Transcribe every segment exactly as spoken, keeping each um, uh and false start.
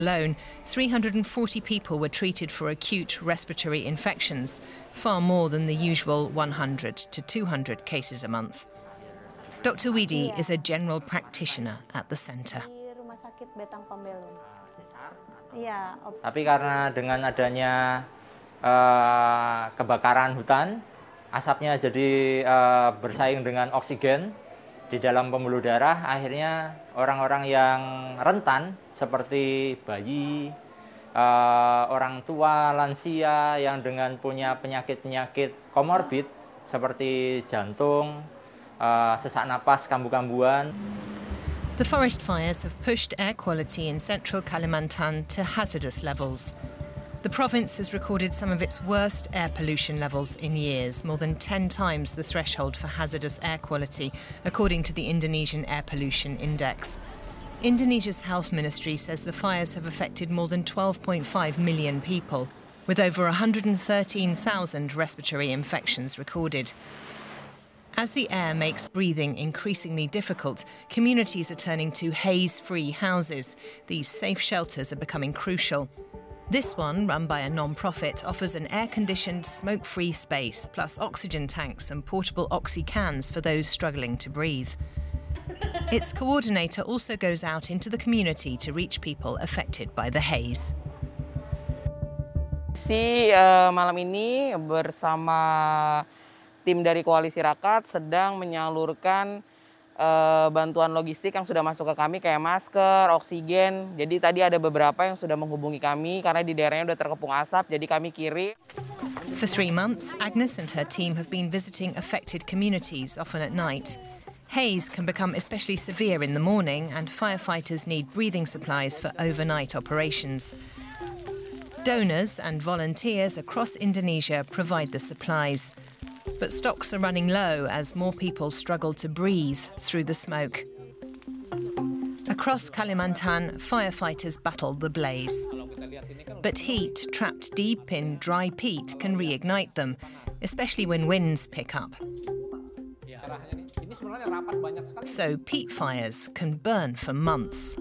Alone, three hundred forty people were treated for acute respiratory infections, far more than the usual one hundred to two hundred cases a month. Doctor Widi is a general practitioner at the centre. Tapi karena dengan adanya uh, kebakaran hutan, asapnya jadi uh, bersaing dengan oksigen di dalam pembuluh darah, akhirnya orang-orang yang rentan seperti bayi, uh, orang tua, lansia yang dengan punya penyakit-penyakit komorbid seperti jantung, uh, sesak napas, kambuh-kambuhan. The forest fires have pushed air quality in central Kalimantan to hazardous levels. The province has recorded some of its worst air pollution levels in years, more than ten times the threshold for hazardous air quality, according to the Indonesian Air Pollution Index. Indonesia's health ministry says the fires have affected more than twelve point five million people, with over one hundred thirteen thousand respiratory infections recorded. As the air makes breathing increasingly difficult, communities are turning to haze-free houses. These safe shelters are becoming crucial. This one, run by a non-profit, offers an air-conditioned, smoke-free space, plus oxygen tanks and portable oxy cans for those struggling to breathe. Its coordinator also goes out into the community to reach people affected by the haze. Si uh, malam ini bersama tim dari Koalisi Rakyat sedang menyalurkan uh, bantuan logistik yang sudah masuk ke kami kayak masker, oksigen. Jadi tadi ada beberapa yang sudah menghubungi kami karena di daerahnya sudah terkepung asap, jadi kami kirim. For three months, Agnes and her team have been visiting affected communities, often at night. Haze can become especially severe in the morning, and firefighters need breathing supplies for overnight operations. Donors and volunteers across Indonesia provide the supplies. But stocks are running low as more people struggle to breathe through the smoke. Across Kalimantan, firefighters battle the blaze. But heat trapped deep in dry peat can reignite them, especially when winds pick up. So peat fires can burn for months.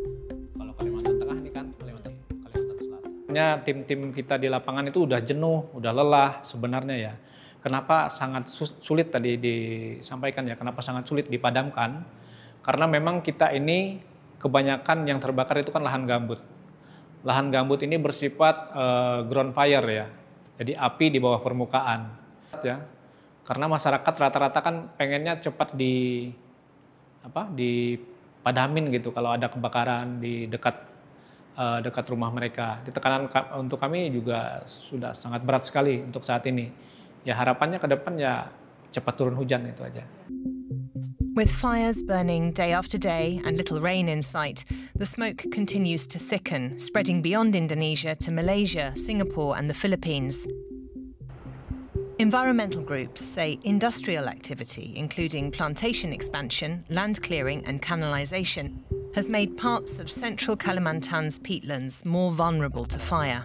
Tim-tim kita di lapangan itu udah jenuh, udah lelah sebenarnya ya. Kenapa sangat sulit tadi disampaikan ya, kenapa sangat sulit dipadamkan? Karena memang kita ini kebanyakan yang terbakar itu kan lahan gambut. Lahan gambut ini bersifat uh, ground fire ya, jadi api di bawah permukaan. Ya. Karena masyarakat rata-rata kan pengennya cepat di apa dipadamin gitu kalau ada kebakaran di dekat uh, dekat rumah mereka. Di tekanan untuk kami juga sudah sangat berat sekali untuk saat ini. Ya harapannya ke depan ya cepat turun hujan itu aja. With fires burning day after day and little rain in sight, the smoke continues to thicken, spreading beyond Indonesia to Malaysia, Singapore and the Philippines. Environmental groups say industrial activity, including plantation expansion, land clearing and canalisation, has made parts of central Kalimantan's peatlands more vulnerable to fire.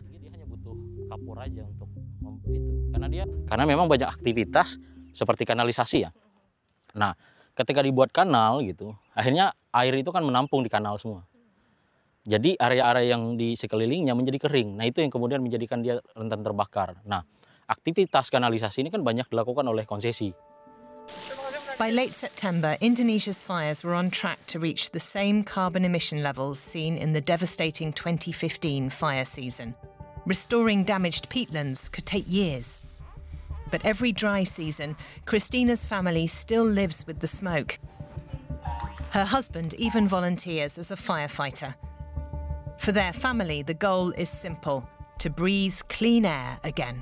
Karena memang banyak aktivitas seperti kanalisasi ya. Nah, ketika dibuat kanal gitu, akhirnya air itu kan menampung di kanal semua. Jadi area-area yang di sekelilingnya menjadi kering. Nah, itu yang kemudian menjadikan dia rentan terbakar. Nah, aktivitas kanalisasi ini kan banyak dilakukan oleh konsesi. By late September, Indonesia's fires were on track to reach the same carbon emission levels seen in the devastating twenty fifteen fire season. Restoring damaged peatlands could take years. But every dry season, Christina's family still lives with the smoke. Her husband even volunteers as a firefighter. For their family, the goal is simple: to breathe clean air again.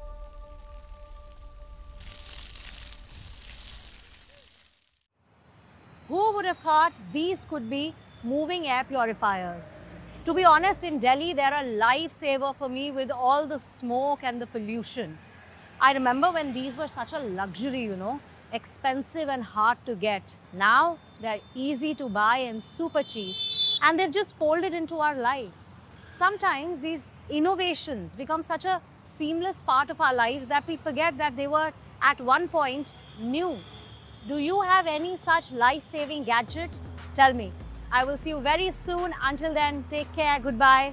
Who would have thought these could be moving air purifiers? To be honest, in Delhi, they're a lifesaver for me with all the smoke and the pollution. I remember when these were such a luxury, you know, expensive and hard to get. Now, they're easy to buy and super cheap, and they've just folded into our lives. Sometimes these innovations become such a seamless part of our lives that we forget that they were at one point new. Do you have any such life-saving gadget? Tell me. I will see you very soon. Until then, take care. Goodbye.